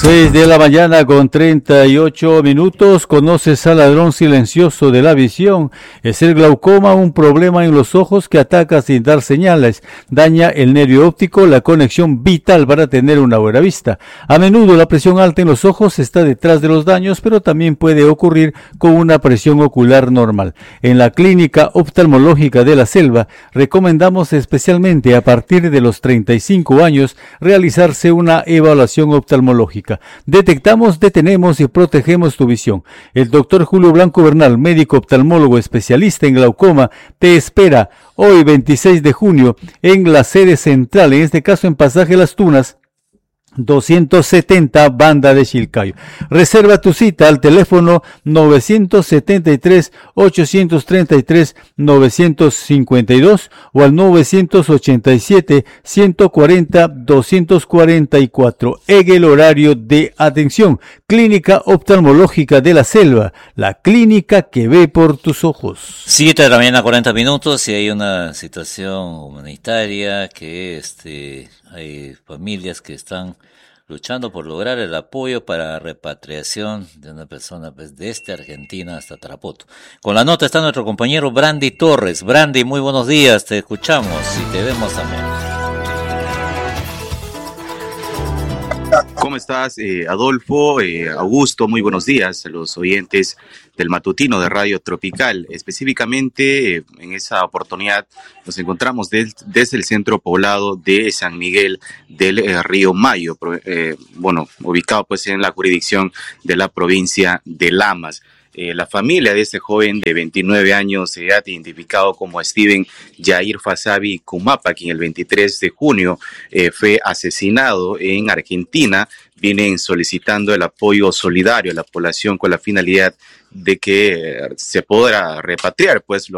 6 de la mañana con 38 minutos. ¿Conoces al ladrón silencioso de la visión? Es el glaucoma, un problema en los ojos que ataca sin dar señales. Daña el nervio óptico, la conexión vital para tener una buena vista. A menudo la presión alta en los ojos está detrás de los daños, pero también puede ocurrir con una presión ocular normal. En la Clínica Oftalmológica de la Selva recomendamos especialmente a partir de los 35 años realizarse una evaluación oftalmológica. Detectamos, detenemos y protegemos tu visión. El doctor Julio Blanco Bernal, médico oftalmólogo especialista en glaucoma, te espera hoy 26 de junio en la sede central, en este caso en Pasaje Las Tunas, 270 Banda de Chilcayo. Reserva tu cita al teléfono 973-833-952 o al 987-140-244. En el horario de atención, Clínica Oftalmológica de la Selva, la clínica que ve por tus ojos. 7 de la mañana, 40 minutos, y hay una situación humanitaria que hay familias que están luchando por lograr el apoyo para la repatriación de una persona desde Argentina hasta Tarapoto. Con la nota está nuestro compañero Brandy Torres. Brandy, muy buenos días, te escuchamos y te vemos también. ¿Cómo estás, Adolfo? Augusto, muy buenos días a los oyentes del matutino de Radio Tropical. Específicamente, en esa oportunidad nos encontramos desde el centro poblado de San Miguel del Río Mayo, ubicado pues en la jurisdicción de la provincia de Lamas. La familia de este joven de 29 años de edad, identificado como Steven Jair Fasabi Kumapa, quien el 23 de junio fue asesinado en Argentina, vienen solicitando el apoyo solidario a la población con la finalidad de que se podrá repatriar pues